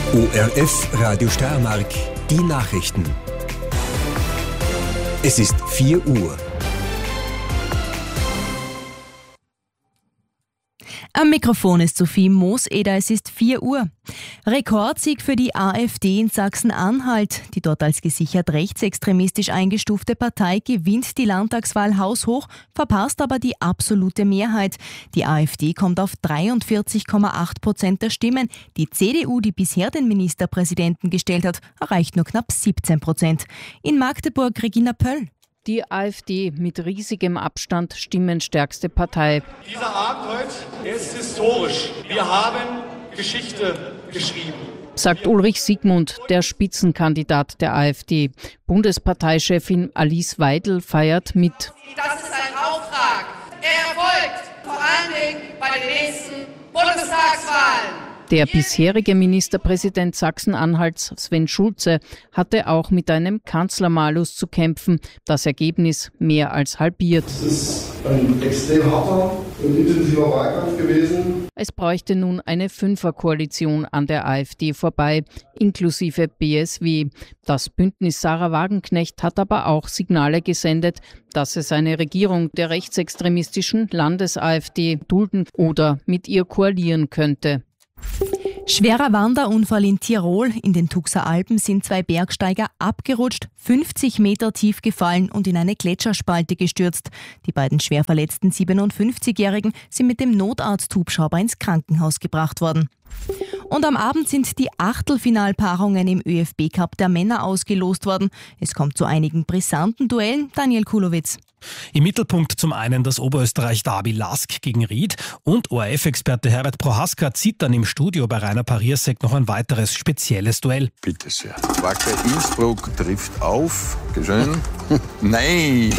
ORF Radio Steiermark, die Nachrichten. Es ist 4 Uhr. Am Mikrofon ist Sophie Mooseder, es ist 4 Uhr. Rekordsieg für die AfD in Sachsen-Anhalt. Die dort als gesichert rechtsextremistisch eingestufte Partei gewinnt die Landtagswahl haushoch, verpasst aber die absolute Mehrheit. Die AfD kommt auf 43,8% der Stimmen. Die CDU, die bisher den Ministerpräsidenten gestellt hat, erreicht nur knapp 17%. In Magdeburg Regina Pöll. Die AfD mit riesigem Abstand stimmenstärkste Partei. Dieser Abend heute ist historisch. Wir haben Geschichte geschrieben, Sagt Ulrich Siegmund, der Spitzenkandidat der AfD. Bundesparteichefin Alice Weidel feiert mit. Das ist ein Auftrag. Er erfolgt vor allen Dingen bei den nächsten Bundestagswahlen. Der bisherige Ministerpräsident Sachsen-Anhalts Sven Schulze hatte auch mit einem Kanzlermalus zu kämpfen. Das Ergebnis mehr als halbiert. Es ist ein extrem harter und intensiver Wahlkampf gewesen. Es bräuchte nun eine Fünferkoalition an der AfD vorbei, inklusive BSW. Das Bündnis Sarah Wagenknecht hat aber auch Signale gesendet, dass es eine Regierung der rechtsextremistischen Landes-AfD dulden oder mit ihr koalieren könnte. Schwerer Wanderunfall in Tirol. In den Tuxer Alpen sind 2 Bergsteiger abgerutscht, 50 Meter tief gefallen und in eine Gletscherspalte gestürzt. Die beiden schwer verletzten 57-Jährigen sind mit dem Notarzt-Hubschrauber ins Krankenhaus gebracht worden. Und am Abend sind die Achtelfinalpaarungen im ÖFB-Cup der Männer ausgelost worden. Es kommt zu einigen brisanten Duellen. Daniel Kulowitz. Im Mittelpunkt zum einen das Oberösterreich-Derby Lask gegen Ried und ORF-Experte Herbert Prohaska zieht dann im Studio bei Rainer Pariersek noch ein weiteres spezielles Duell. Bitte sehr. Wacker Innsbruck trifft auf. Schön. Nein,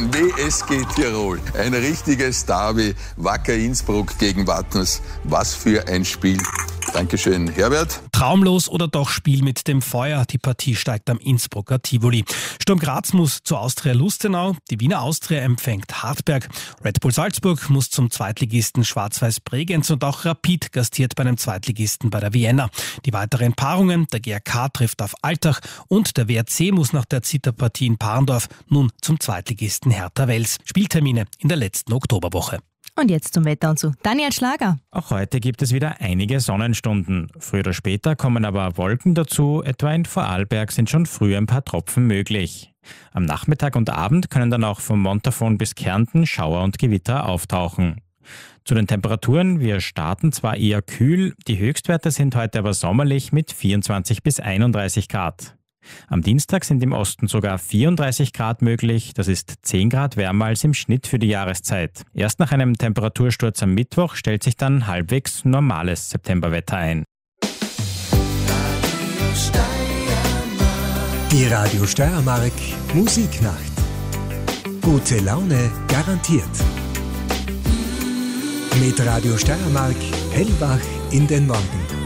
WSG Tirol. Ein richtiges Derby. Wacker Innsbruck gegen Wattens. Was für ein Spiel. Dankeschön, Herbert. Traumlos oder doch Spiel mit dem Feuer? Die Partie steigt am Innsbrucker Tivoli. Sturm Graz muss zu Austria Lustenau. Die Wiener Austria empfängt Hartberg. Red Bull Salzburg muss zum Zweitligisten Schwarz-Weiß Bregenz und auch Rapid gastiert bei einem Zweitligisten bei der Vienna. Die weiteren Paarungen, der GRK trifft auf Altach und der WRC muss nach der Zitterpartie in Parndorf nun zum Zweitligisten Hertha Wels. Spieltermine in der letzten Oktoberwoche. Und jetzt zum Wetter und zu Daniel Schlager. Auch heute gibt es wieder einige Sonnenstunden. Früher oder später kommen aber Wolken dazu. Etwa in Vorarlberg sind schon früh ein paar Tropfen möglich. Am Nachmittag und Abend können dann auch vom Montafon bis Kärnten Schauer und Gewitter auftauchen. Zu den Temperaturen, wir starten zwar eher kühl, die Höchstwerte sind heute aber sommerlich mit 24 bis 31 Grad. Am Dienstag sind im Osten sogar 34 Grad möglich, das ist 10 Grad wärmer als im Schnitt für die Jahreszeit. Erst nach einem Temperatursturz am Mittwoch stellt sich dann halbwegs normales Septemberwetter ein. Die Radio Steiermark Musiknacht. Gute Laune garantiert. Mit Radio Steiermark hellwach in den Morgen.